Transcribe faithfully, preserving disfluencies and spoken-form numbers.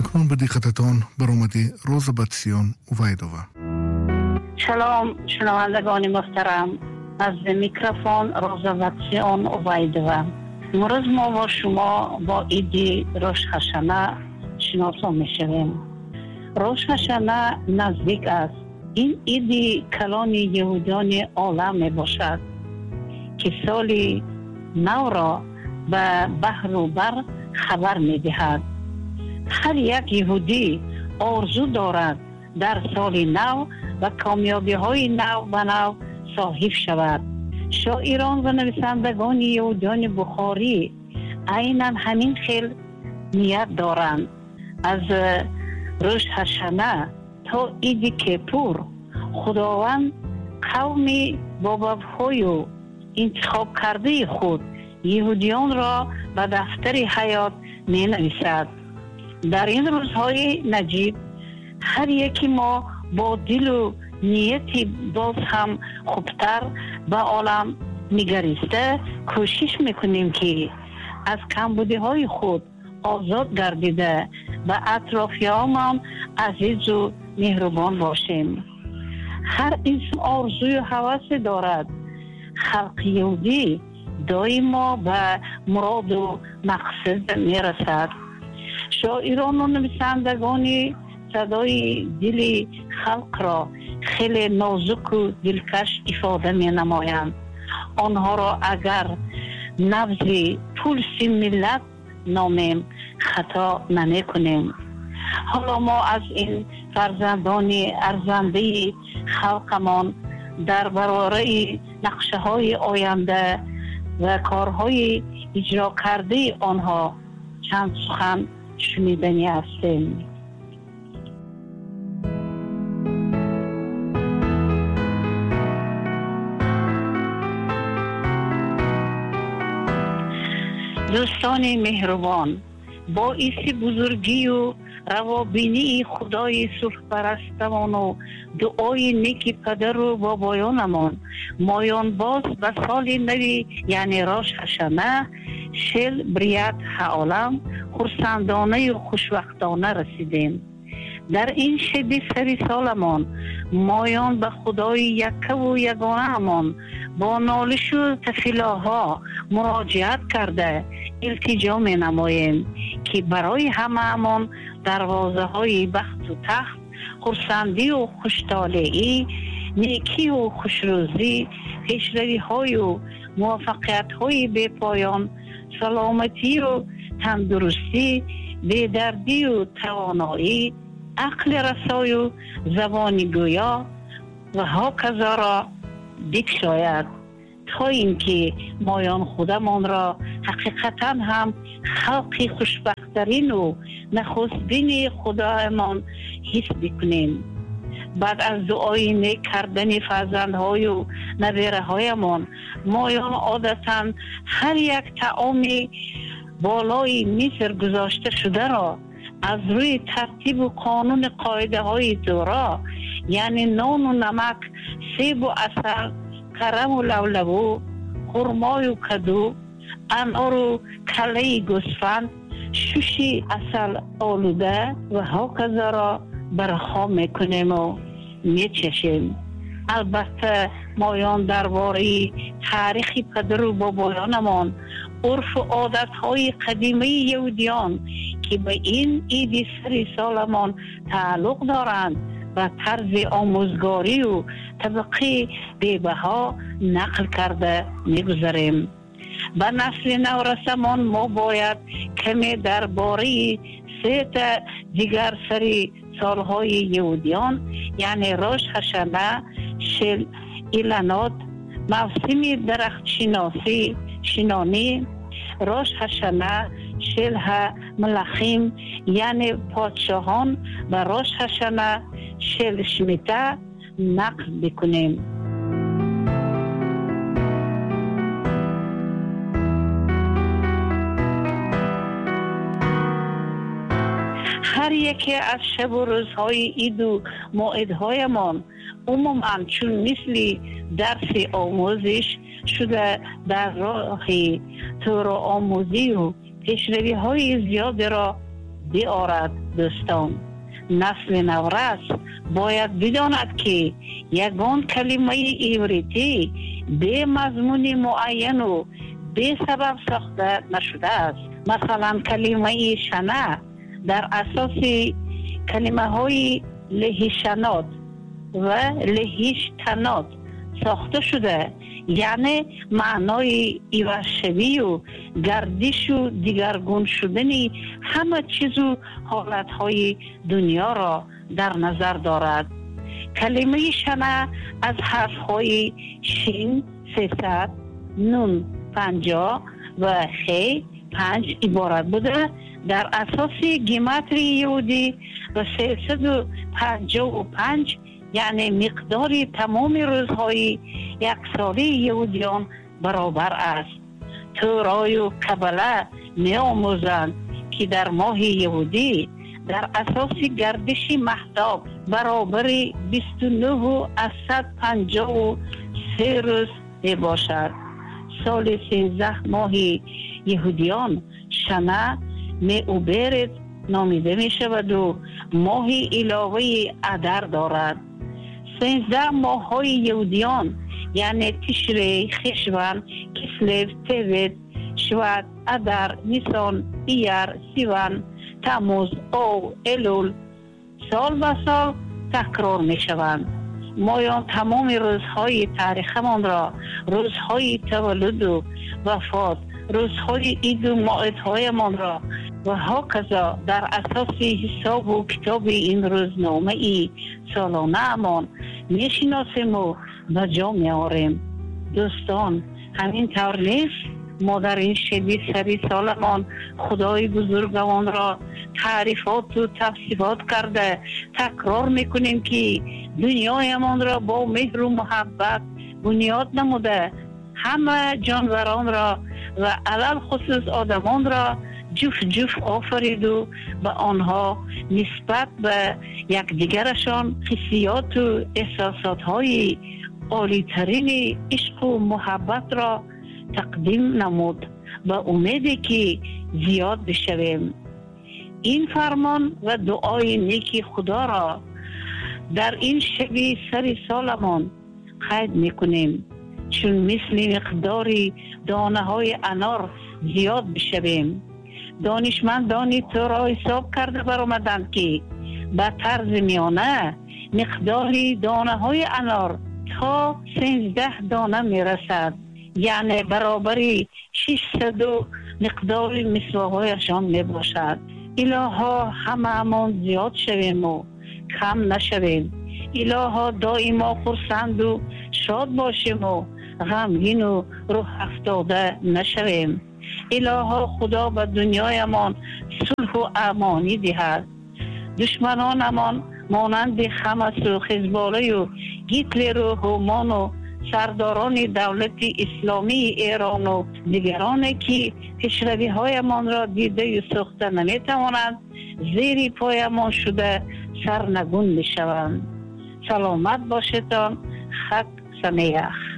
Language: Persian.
اکنون به دقتتان برآمده روز بدسیان اویدوه. سلام شنوندگان محترم، از میکروفون روز بدسیان اویدوه. امروز ما با شما با عید روش هاشانه شناسا میشویم. روش هاشانه نزدیک است. این عید کلان یهودیان عالم می باشد که سال نو را به بحر و بر خبر می دهد. هر یک یهودی آرزو دارد در سال نو و کامیابی های نو و نو صاحب شود. شاعران و نویسندگان یهودیان بخاری عیناً همین خیل نیت دارند. از روش هاشانه تا عید کیپور خداوند قومی با بابهای و انتخاب کرده خود یهودیان را به دفتر حیات می نویسد. در این روزهای نجیب هر یکی ما با دل و نیتی باز هم خوبتر به عالم نگریسته کوشش میکنیم که از کمبودی های خود آزاد گردیده و اطرافیانمان عزیز و مهربان باشیم. هر انسان آرزوی و هوس دارد. خلق یهودی دائما به مراد و مقصد میرسد. شاعران و نویسندگان صدای دل خلق را خیلی نازک و دلکش افاده می نمایند. آنها را اگر نبض پولس ملت نامیم خطا نمی کنیم. حالا ما از این فرزندان ارزنده خلقمان در برابر نقشه های آینده و کارهای اجرا کرده آنها چند سخن شنیدنی هستیم. دوستان مهربان، باعث بزرگی و روابینی خدای صلح پرستمان و دعای نیک پدر و بابایانمان مایان باز به سال نوی یعنی روش هاشانه شل بریت عالم خرسندانه و خوشوقتانه رسیدیم. در این شب سری سالمان مایان به خدای یک و یگانه امان با نالش و تفیلاها مراجعت کرده التجا می نماییم که برای همه امان دروازه های بخت و تخت، خرسندی و خوشحالی، نیکی و خوشروزی، پیشروی های و موفقیت های بی پایان، سلامتی و تندرستی، بیدردی و توانایی، عقل رسای و زبان گویا و هاکذا را بکشاید تا اینکه مایان خودمان را حقیقتا هم خلقی خوشبخترین و نخستین خدایمان حس بکنیم. بعد از دعای نیک کردن فرزندهای و نویره هایمان مایان عادتا هر یک طعام بالای مصر گذاشته شده را از روی ترتیب و قانون قاعده های تورا یعنی نان و نمک، سیب و عسل، کرم و لولبو، خرمای و کدو، انار و کله گوسفند، شوشی عسل آلوده و هاکذا را برخا میکنیم و میچشیم. البته مایان درباره تاریخ پدر و بابایانمان، عرف و عادت های قدیمی یهودیان که به این عید سری سالمان تعلق دارند و طرز آموزگاری و طبقه بی‌بها نقل کرده میگذاریم. به نسل نورسمان ما باید کمی درباره سه تا دیگر سری سالهای یهودیان یعنی روش هاشانه، شل ایلانوت، موسم درخت شناسی شنانی، روش هاشانه، شل ملخیم یعنی پادشاهان و روش هاشانه شل شمیته نقل بکنیم. هر یکی از شب و روزهای عید و موعدهایمان عموماً چون مثل درس آموزش شده در راه تورا آموزی و پیشروی های زیاد را بیارد. دوستان، نسل نورس باید بداند که یگان کلمه ایوریتی به مضمون معین و به سبب ساخته نشده است. مثلا کلمه شنه در اساس کلمه های لهیشنات و لهیشتنات ساخته شده، یعنی معنای ایوشوی و گردش و دیگرگون شدنی همه چیز و حالتهای دنیا را در نظر دارد. کلمه شنه از حرفهای شین سیصد، نون پنجاه و خی پنج عبارت بوده. در اساس گیماتری یهودی و سیصد و پنجاه و پنج، یعنی مقدار تمام روزهای یک سالی یهودیان برابر است. تورای و کبله می آموزند که در ماه یهودی در اساس گردش مهتاب برابر بیست و نه و صد و پنجاه و سه روز می باشد. سال سیزده ماه یهودیان شنه می اوبرت نامیده می شود و ماه علاوه ادر دارد. سیزده ماه های یهودیان یعنی تشری، خشون، کسلو، تبت، شوات، ادر، نیسان، ایار، سیوان، تموز، او، الول سال به سال تکرار می شوند. مایان تمام روزهای تاریخمان را روزهای تولد و وفات، روزهای عید و موعدهایمان را و هاکذا در اساس حساب و کتاب این روزنامه ای سالانه امان می شناسیم و به جا می آوریم. دوستان، همین طور نیست ما در این شبی سری سالمان خدای بزرگوان را تعریفات و توصیفات کرده تکرار میکنیم که دنیایمان را با مهر و محبت بنیاد نموده، همه جانوران را و علل خصوص آدمان را جفت جفت آفرید و به آنها نسبت به یکدیگرشان حسیات و احساسات های عالی ترین عشق و محبت را تقدیم نمود به امیدی که زیاد بشویم. این فرمان و دعای نیکی خدا را در این شب سر سالمان قید میکنیم، چون مثل مقداری دانه های انار زیاد بشویم. دانشمندانی تو را حساب کرده برآمدند که به طرز میانه مقداری دانه های انار تا سیزده دانه میرسد، یعنی برابری ششصد مقدار مسواهایشان می باشد. الها همه امان زیاد شویم و کم نشویم. الها دائما خرسند و شاد باشیم و غمگین و روح افتاده نشویم. الها خدا به دنیایمان صلح و امانی دهد. دشمنانمان مانند حماس و حزباله و هیتلر و هومان و سرداران دولت اسلامی ایران و دیگرانی که پیشروی هایمان را دیده و ساخته نمی توانند زیر پایمان شده سرنگون می شوند. سلامت باشتان. خط سمیخ.